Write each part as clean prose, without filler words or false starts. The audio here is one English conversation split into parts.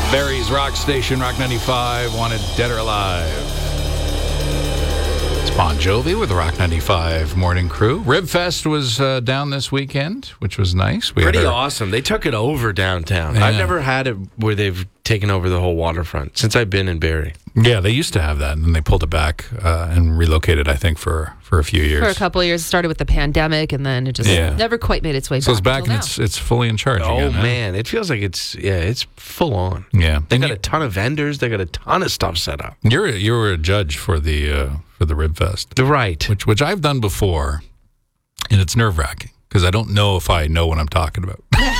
Barry's Rock Station, Rock 95, Wanted Dead or Alive. It's Bon Jovi with the Rock 95 morning crew. Ribfest was down this weekend, which was nice. Pretty awesome. They took it over downtown. Yeah. I've never had it where they've taken over the whole waterfront since I've been in Barrie. Yeah, they used to have that, and then they pulled it back and relocated, I think, for a few years. For a couple of years. It started with the pandemic, and then it just never quite made its way back. So it's back and now. it's fully in charge again. Man, it feels like it's full on. Yeah. They got a ton of vendors. They got a ton of stuff set up. You were a judge for the Ribfest. Right. Which I've done before, and it's nerve-wracking because I don't know if I know what I'm talking about.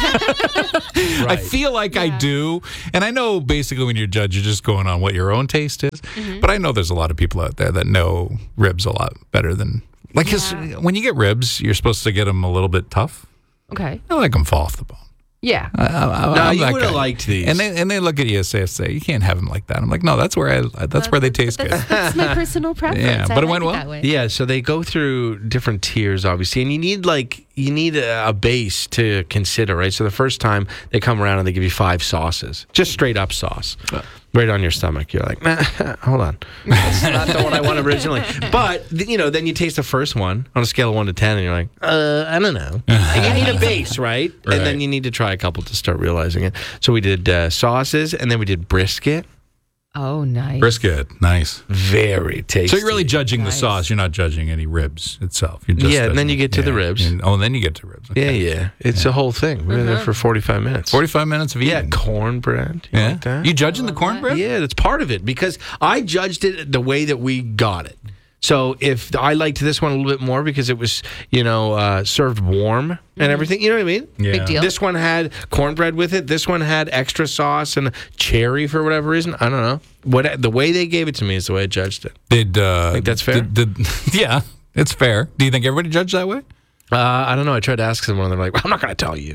I feel like I do, and I know basically when you're a judge, you're just going on what your own taste is. Mm-hmm. But I know there's a lot of people out there that know ribs a lot better than because when you get ribs, you're supposed to get them a little bit tough. Okay. I like them fall off the bone. Yeah. No, you would have liked these. And they look at you and say, you can't have them like that. I'm like, no, that's where they taste good. That's my personal preference. Yeah, but it went well. That way. Yeah, so they go through different tiers, obviously, and you need a base to consider, right? So the first time they come around and they give you 5 sauces, just straight up sauce, right on your stomach. You're like, hold on, that's not the one I wanted originally. But then you taste the first one on a scale of 1 to 10, and you're like, I don't know. And you need a base, right? And then you need to try a couple to start realizing it. So we did sauces, and then we did brisket. Oh, nice. Brisket, nice. Very tasty. So you're really judging the sauce. You're not judging any ribs itself. You're just and then you get to the ribs. And then you get to ribs. Okay. Yeah. It's a whole thing. We were there for 45 minutes. 45 minutes of eating. Yeah, cornbread. You like that? You judging the cornbread? Yeah, that's part of it because I judged it the way that we got it. So if I liked this one a little bit more because it was, served warm and everything, you know what I mean? Yeah. Big deal. This one had cornbread with it. This one had extra sauce and cherry for whatever reason. I don't know. The way they gave it to me is the way I judged it. Think that's fair? Yeah, it's fair. Do you think everybody judged that way? I don't know. I tried to ask someone, and they're like, well, I'm not going to tell you.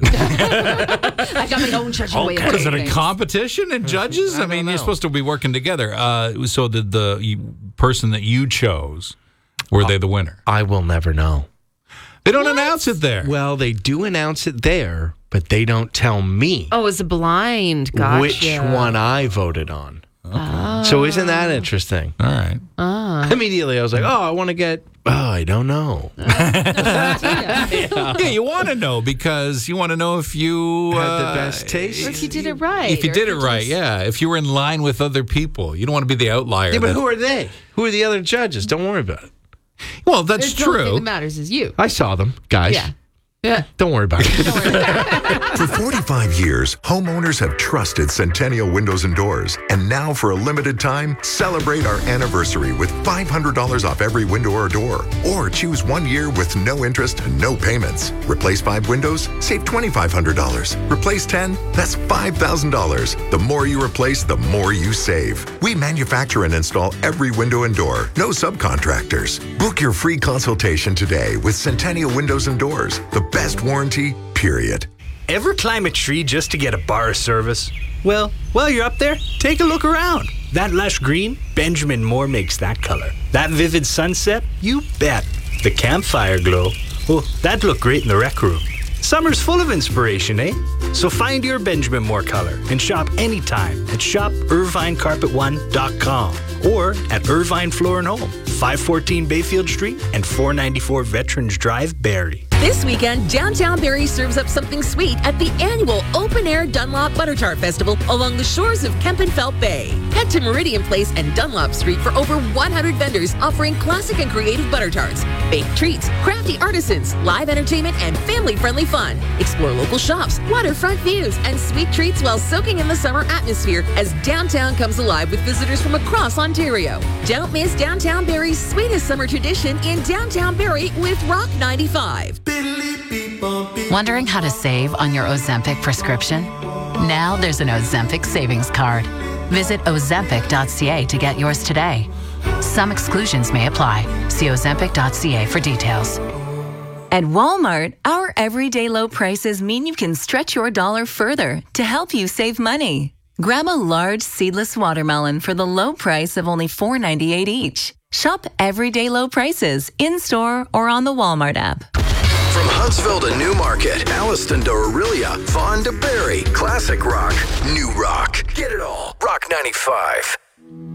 I got my own judging way of doing Is it a things. competition in judges? I mean, know. you're supposed to be working together. So did the person that you chose, were they the winner? I will never know. They don't announce it there. Well, they do announce it there, but they don't tell me Oh, it's a blind. Gotcha. which one I voted on. Okay. So isn't that interesting? All right. Immediately, I was like, I want to get... I don't know. Yeah, you want to know because you want to know if you Had the best taste? Or if you did it right. If you or did it right, yeah. If you were in line with other people, you don't want to be the outlier. Yeah, but who are they? Who are the other judges? Don't worry about it. Well, that's The only thing true. that matters is you. I saw them, guys. Yeah. Don't worry about it. For 45 years, homeowners have trusted Centennial Windows and Doors. And now, for a limited time, celebrate our anniversary with $500 off every window or door. Or choose 1 year with no interest and no payments. Replace 5 windows, save $2,500. Replace 10, that's $5,000. The more you replace, the more you save. We manufacture and install every window and door. No subcontractors. Book your free consultation today with Centennial Windows and Doors. The best warranty, period. Ever climb a tree just to get a bar of service? Well, while you're up there, take a look around. That lush green, Benjamin Moore makes that color. That vivid sunset, you bet. The campfire glow, that'd look great in the rec room. Summer's full of inspiration, eh? So find your Benjamin Moore color and shop anytime at shopirvinecarpet1.com or at Irvine Floor & Home, 514 Bayfield Street and 494 Veterans Drive, Barrie. This weekend, Downtown Barrie serves up something sweet at the annual Open Air Dunlop Butter Tart Festival along the shores of Kempenfelt Bay. Head to Meridian Place and Dunlop Street for over 100 vendors offering classic and creative butter tarts, baked treats, crafty artisans, live entertainment, and family-friendly fun. Explore local shops, waterfront views, and sweet treats while soaking in the summer atmosphere as downtown comes alive with visitors from across Ontario. Don't miss Downtown Barrie's sweetest summer tradition in Downtown Barrie with Rock 95. Wondering how to save on your Ozempic prescription? Now there's an Ozempic savings card. Visit ozempic.ca to get yours today. Some exclusions may apply. See ozempic.ca for details. At Walmart, our everyday low prices mean you can stretch your dollar further to help you save money. Grab a large seedless watermelon for the low price of only $4.98 each. Shop everyday low prices in-store or on the Walmart app. From Huntsville to Newmarket, Alliston to Orillia, Vaughan to Barrie, classic rock, new rock. Get it all. Rock 95.